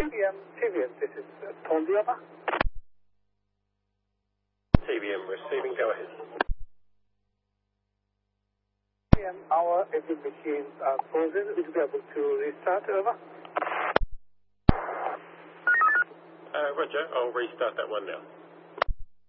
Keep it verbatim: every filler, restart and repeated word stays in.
T V M, T V M, this is uh, Tondi, over. T V M receiving, go ahead. T V M, our engine machines are frozen. Would you be able to restart, over? Uh, Roger, I'll restart that one now.